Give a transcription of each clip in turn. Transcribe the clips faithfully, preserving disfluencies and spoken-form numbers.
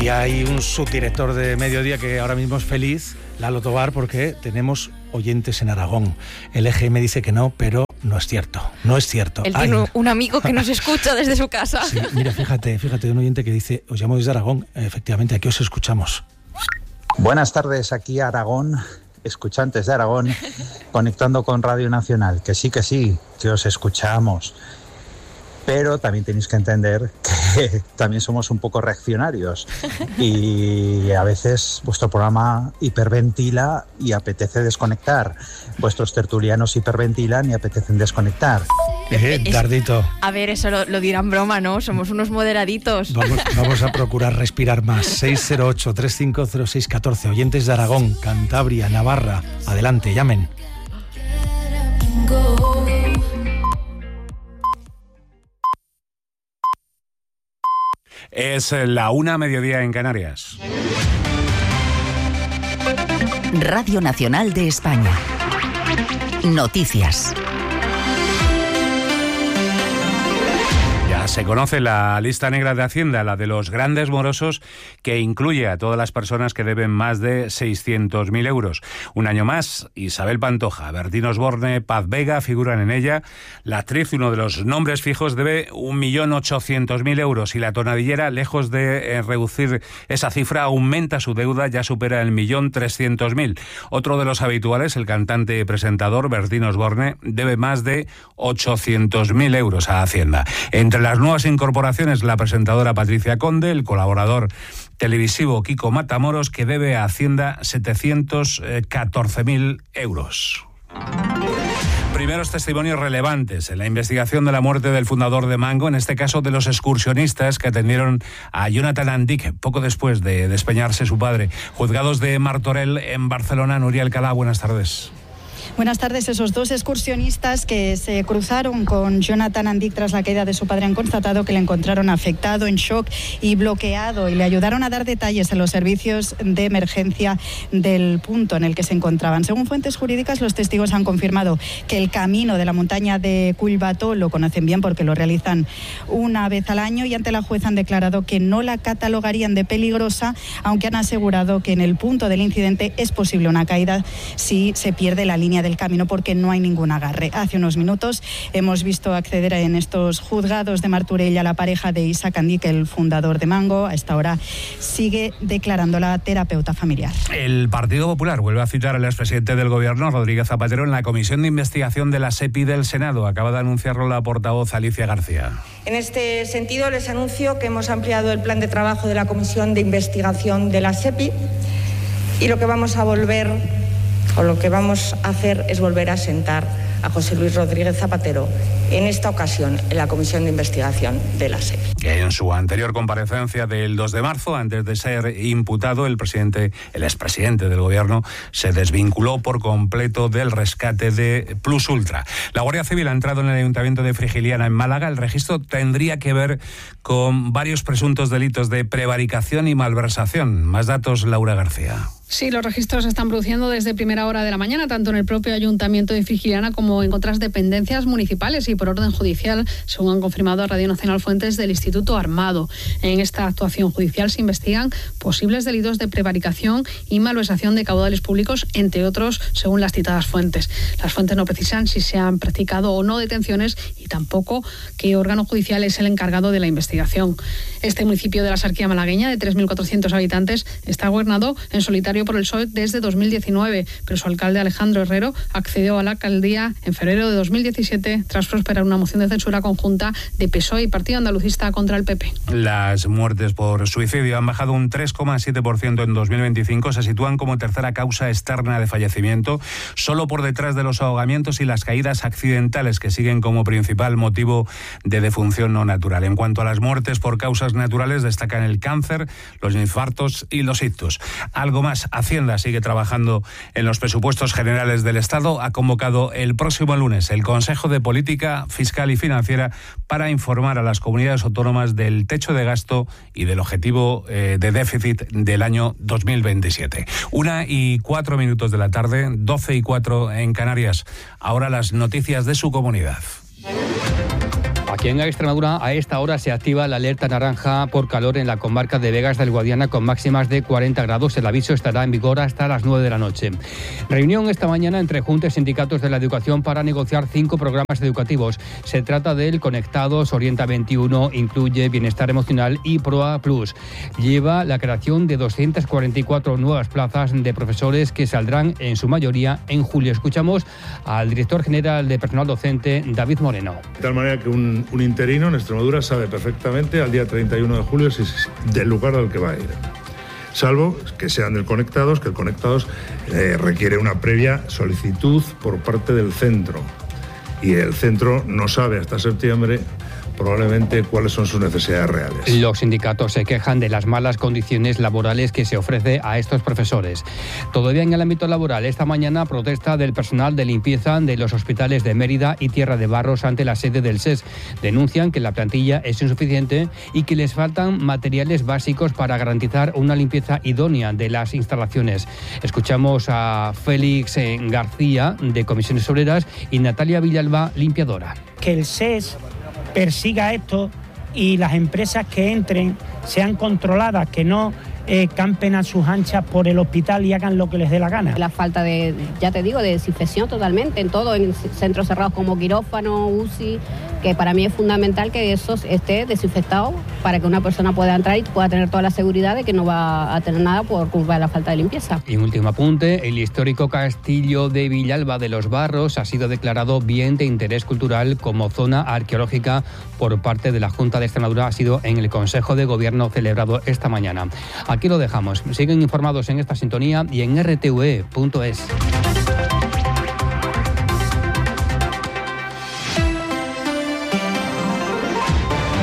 Y hay un subdirector de Mediodía que ahora mismo es feliz, Lalo Tobar, porque tenemos oyentes en Aragón. El E G M dice que no, pero no es cierto, no es cierto. Él tiene Ay. un amigo que nos escucha desde su casa. Sí, mira, fíjate, fíjate, un oyente que dice, os llamo desde Aragón, efectivamente, aquí os escuchamos. Buenas tardes, aquí Aragón, escuchantes de Aragón, conectando con Radio Nacional, que sí, que sí, que os escuchamos. Pero también tenéis que entender que también somos un poco reaccionarios y a veces vuestro programa hiperventila y apetece desconectar. Vuestros tertulianos hiperventilan y apetecen desconectar. Eh, Dardito. A ver, eso lo, lo dirán broma, ¿no? Somos unos moderaditos. Vamos, vamos a procurar respirar más. seis cero ocho, tres cinco cero seis uno cuatro. Oyentes de Aragón, Cantabria, Navarra. Adelante, llamen. Es la una, mediodía en Canarias. Radio Nacional de España. Noticias. Se conoce la lista negra de Hacienda, la de los grandes morosos, que incluye a todas las personas que deben más de seiscientos mil euros. Un año más, Isabel Pantoja, Bertín Osborne, Paz Vega figuran en ella. La actriz, uno de los nombres fijos, debe un millón ochocientos mil euros y la tonadillera, lejos de eh, reducir esa cifra, aumenta su deuda, ya supera el millón trescientos mil. Otro de los habituales, el cantante y presentador Bertín Osborne, debe más de ochocientos mil euros a Hacienda. Entre las nuevas incorporaciones, la presentadora Patricia Conde, el colaborador televisivo Kiko Matamoros, que debe a Hacienda setecientos catorce mil euros. Primeros testimonios relevantes en la investigación de la muerte del fundador de Mango, en este caso de los excursionistas que atendieron a Jonathan Andic poco después de despeñarse su padre. Juzgados de Martorell en Barcelona. Nuria Alcalá, buenas tardes. Buenas tardes. Esos dos excursionistas que se cruzaron con Jonathan Andic tras la caída de su padre han constatado que le encontraron afectado, en shock y bloqueado, y le ayudaron a dar detalles a los servicios de emergencia del punto en el que se encontraban. Según fuentes jurídicas, los testigos han confirmado que el camino de la montaña de Collbató lo conocen bien porque lo realizan una vez al año, y ante la jueza han declarado que no la catalogarían de peligrosa, aunque han asegurado que en el punto del incidente es posible una caída si se pierde la línea del camino porque no hay ningún agarre. Hace unos minutos hemos visto acceder en estos juzgados de Martorell a la pareja de Isaac Andic, el fundador de Mango. A esta hora sigue declarando la terapeuta familiar. El Partido Popular vuelve a citar al expresidente del Gobierno, Rodríguez Zapatero, en la comisión de investigación de la SEPI del Senado. Acaba de anunciarlo la portavoz Alicia García. En este sentido, les anuncio que hemos ampliado el plan de trabajo de la comisión de investigación de la SEPI, y lo que vamos a volver o lo que vamos a hacer es volver a sentar a José Luis Rodríguez Zapatero, en esta ocasión en la Comisión de Investigación de la SEPI. En su anterior comparecencia del dos de marzo, antes de ser imputado, el presidente, el expresidente del Gobierno se desvinculó por completo del rescate de Plus Ultra. La Guardia Civil ha entrado en el Ayuntamiento de Frigiliana, en Málaga. El registro tendría que ver con varios presuntos delitos de prevaricación y malversación. Más datos, Laura García. Sí, los registros se están produciendo desde primera hora de la mañana, tanto en el propio Ayuntamiento de Frigiliana como en otras dependencias municipales y por orden judicial, según han confirmado a Radio Nacional fuentes del Instituto Armado. En esta actuación judicial se investigan posibles delitos de prevaricación y malversación de caudales públicos, entre otros, según las citadas fuentes. Las fuentes no precisan si se han practicado o no detenciones y tampoco qué órgano judicial es el encargado de la investigación. Este municipio de la Sarquía malagueña, de tres mil cuatrocientos habitantes, está gobernado en solitario por el P S O E desde dos mil diecinueve, pero su alcalde Alejandro Herrero accedió a la alcaldía en febrero de dos mil diecisiete tras prosperar una moción de censura conjunta de P S O E y Partido Andalucista contra el P P. Las muertes por suicidio han bajado un tres coma siete por ciento en dos mil veinticinco, se sitúan como tercera causa externa de fallecimiento, solo por detrás de los ahogamientos y las caídas accidentales, que siguen como principal motivo de defunción no natural. En cuanto a las muertes por causas naturales, destacan el cáncer, los infartos y los ictus. Algo más, Hacienda sigue trabajando en los presupuestos generales del Estado. Ha convocado el próximo lunes el Consejo de Política Fiscal y Financiera para informar a las comunidades autónomas del techo de gasto y del objetivo eh, de déficit del año dos mil veintisiete. Una y cuatro minutos de la tarde, doce y cuatro en Canarias. Ahora las noticias de su comunidad. Aquí en Extremadura a esta hora se activa la alerta naranja por calor en la comarca de Vegas del Guadiana con máximas de cuarenta grados. El aviso estará en vigor hasta las nueve de la noche. Reunión esta mañana entre Junta y sindicatos de la educación para negociar cinco programas educativos. Se trata del Conectados, Orienta veintiuno, Incluye, Bienestar Emocional y Proa Plus. Lleva la creación de doscientas cuarenta y cuatro nuevas plazas de profesores que saldrán en su mayoría en julio. Escuchamos al director general de personal docente, David Moreno. De tal manera que un, un interino en Extremadura sabe perfectamente al día treinta y uno de julio si es del lugar al que va a ir. Salvo que sean del Conectados, que el Conectados eh, requiere una previa solicitud por parte del centro. Y el centro no sabe hasta septiembre probablemente cuáles son sus necesidades reales. Los sindicatos se quejan de las malas condiciones laborales que se ofrece a estos profesores. Todavía en el ámbito laboral, esta mañana protesta del personal de limpieza de los hospitales de Mérida y Tierra de Barros ante la sede del S E S. Denuncian que la plantilla es insuficiente y que les faltan materiales básicos para garantizar una limpieza idónea de las instalaciones. Escuchamos a Félix García, de Comisiones Obreras, y Natalia Villalba, limpiadora. Que el S E S persiga esto y las empresas que entren sean controladas, que no eh, campen a sus anchas por el hospital y hagan lo que les dé la gana. La falta de, ya te digo, de desinfección totalmente en todo, en centros cerrados como quirófano, U C I, que para mí es fundamental que eso esté desinfectado para que una persona pueda entrar y pueda tener toda la seguridad de que no va a tener nada por culpa de la falta de limpieza. Y un último apunte, el histórico castillo de Villalba de los Barros ha sido declarado bien de interés cultural como zona arqueológica por parte de la Junta de Extremadura. Ha sido en el Consejo de Gobierno celebrado esta mañana. Aquí lo dejamos. Siguen informados en esta sintonía y en R T V E punto es.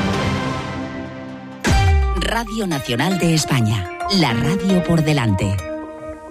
Radio Nacional de España, la radio por delante.